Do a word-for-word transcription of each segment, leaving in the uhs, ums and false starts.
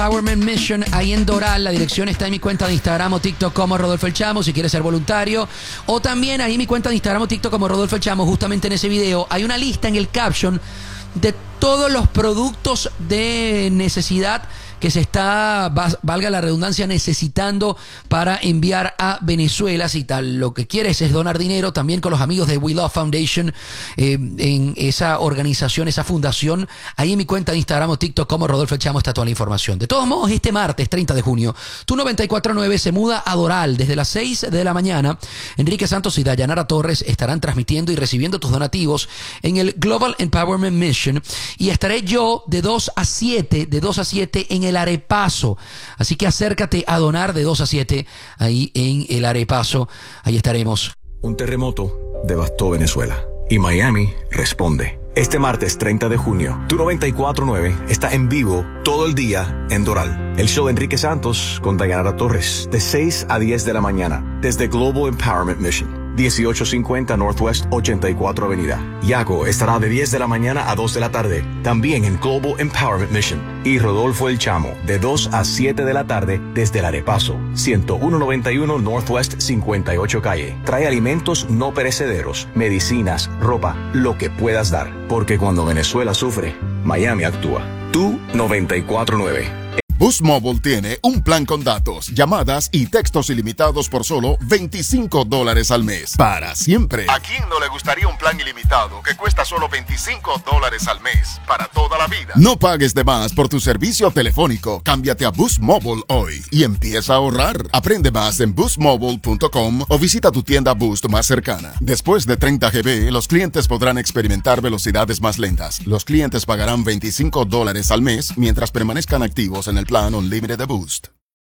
Empowerment Mission ahí en Doral. La dirección está en mi cuenta de Instagram o TikTok como Rodolfo El Chamo si quieres ser voluntario. O también ahí en mi cuenta de Instagram o TikTok como Rodolfo El Chamo, justamente en ese video hay una lista en el caption de todos los productos de necesidad que se está, valga la redundancia, necesitando para enviar a Venezuela. Si tal lo que quieres es donar dinero, también con los amigos de We Love Foundation, eh, en esa organización, esa fundación, ahí en mi cuenta de Instagram o TikTok como Rodolfo El Chamo está toda la información. De todos modos, este martes treinta de junio, Tu noventa y cuatro punto nueve se muda a Doral desde las seis de la mañana. Enrique Santos y Dayanara Torres estarán transmitiendo y recibiendo tus donativos en el Global Empowerment Mission, y estaré yo de dos a siete, de dos a siete en el Arepaso. Así que acércate a donar de dos a siete ahí en el Arepaso. Ahí estaremos. Un terremoto devastó Venezuela y Miami responde. Este martes treinta de junio, Tu noventa y cuatro punto nueve está en vivo todo el día en Doral. El show de Enrique Santos con Dayanara Torres de seis a diez de la mañana desde Global Empowerment Mission. dieciocho cincuenta Northwest ochenta y cuatro Avenida. Yago estará de diez de la mañana a dos de la tarde, también en Global Empowerment Mission. Y Rodolfo El Chamo, de dos a siete de la tarde, desde el Arepaso, ciento uno noventa y uno Northwest cincuenta y ocho Calle. Trae alimentos no perecederos, medicinas, ropa, lo que puedas dar. Porque cuando Venezuela sufre, Miami actúa. Tu noventa y cuatro punto nueve. Boost Mobile tiene un plan con datos, llamadas y textos ilimitados por solo veinticinco dólares al mes. Para siempre. ¿A quién no le gustaría un plan ilimitado que cuesta solo veinticinco dólares al mes para toda la vida? No pagues de más por tu servicio telefónico. Cámbiate a Boost Mobile hoy y empieza a ahorrar. Aprende más en boost mobile punto com o visita tu tienda Boost más cercana. Después de treinta gigabytes, los clientes podrán experimentar velocidades más lentas. Los clientes pagarán veinticinco dólares al mes mientras permanezcan activos en el plan Unlimited de Boost.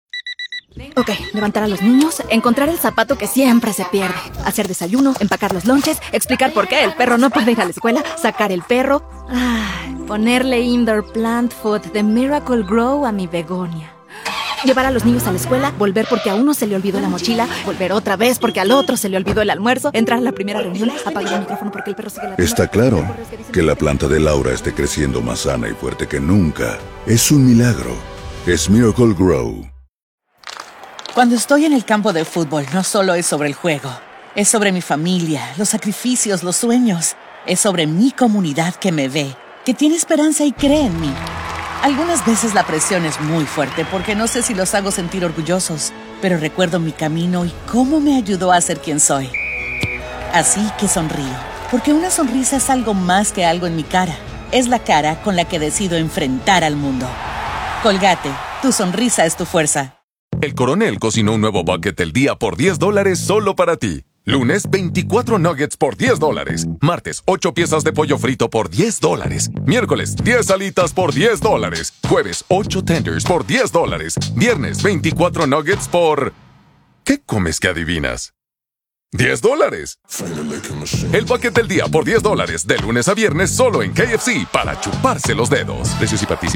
Ok, levantar a los niños, encontrar el zapato que siempre se pierde, hacer desayuno, empacar los lonches, explicar por qué el perro no puede ir a la escuela, sacar el perro, ay, ponerle indoor plant food de Miracle Grow a mi begonia. Llevar a los niños a la escuela, volver porque a uno se le olvidó la mochila, volver otra vez porque al otro se le olvidó el almuerzo, entrar a la primera reunión, apagar el micrófono porque el perro sigue la... Está claro que la planta de Laura esté creciendo más sana y fuerte que nunca. Es un milagro. Es Miracle Grow. Cuando estoy en el campo de fútbol, no solo es sobre el juego. Es sobre mi familia, los sacrificios, los sueños. Es sobre mi comunidad que me ve, que tiene esperanza y cree en mí. Algunas veces la presión es muy fuerte porque no sé si los hago sentir orgullosos, pero recuerdo mi camino y cómo me ayudó a ser quien soy. Así que sonrío, porque una sonrisa es algo más que algo en mi cara. Es la cara con la que decido enfrentar al mundo. Colgate, tu sonrisa es tu fuerza. El Coronel cocinó un nuevo bucket del día por diez dólares solo para ti. Lunes, veinticuatro nuggets por diez dólares. Martes, ocho piezas de pollo frito por diez dólares. Miércoles, diez alitas por diez dólares. Jueves, ocho tenders por diez dólares. Viernes, veinticuatro nuggets por... ¿Qué comes que adivinas? ¡diez dólares! El bucket del día por diez dólares. De lunes a viernes solo en K F C para chuparse los dedos. Precios y participación.